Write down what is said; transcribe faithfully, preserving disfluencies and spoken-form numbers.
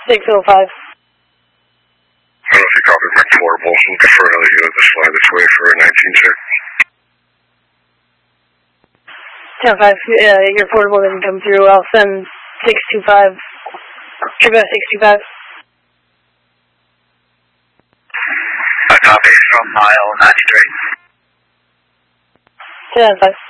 six oh five. I don't know if you copy my portable. Looking for another unit to fly this way for a nineteen check. ten five, uh, your portable didn't come through. I'll send six two five. Triple six two five. I copy from mile ninety-three. ten five.